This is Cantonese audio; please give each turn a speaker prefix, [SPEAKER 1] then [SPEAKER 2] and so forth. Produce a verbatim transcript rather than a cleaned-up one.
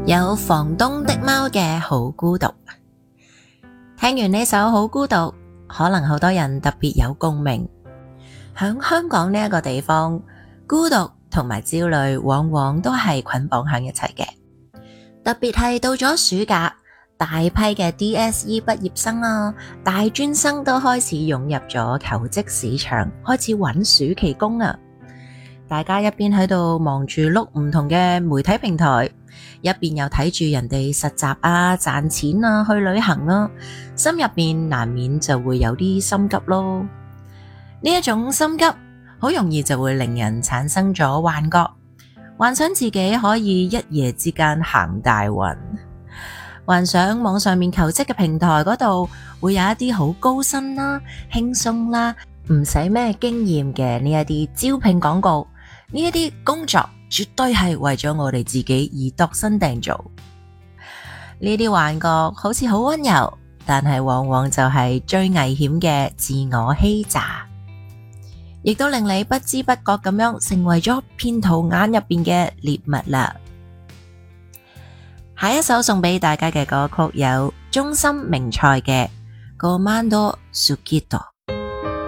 [SPEAKER 1] 有房東的貓嘅好孤獨。聽完呢首好孤獨，可能好多人特別有共鳴。響香港呢一個地方，孤獨同埋焦慮往往都係捆綁喺一齊嘅。特別係到咗暑假，大批嘅 D S E 畢業生啊、大專生都開始湧入咗求職市場，開始揾暑期工啊！大家一邊喺度忙住碌唔同嘅媒體平台，一邊又睇住人哋實習啊、賺錢啊、去旅行啊，心入邊難免就會有啲心急咯。呢一種心急，好容易就會令人產生咗幻覺，幻想自己可以一夜之間行大運，幻想網上面求職嘅平台嗰度會有一啲好高薪啦、輕鬆啦、唔使咩經驗嘅呢一啲招聘廣告。呢一啲工作絕對係為咗我哋自己而度身訂造。呢啲幻覺好似好溫柔，但係往往就係最危險嘅自我欺詐，亦都令你不知不覺咁樣成為咗騙徒眼入邊嘅獵物啦。下一首送俾大家嘅歌曲有中森明菜嘅《Comando Subito》。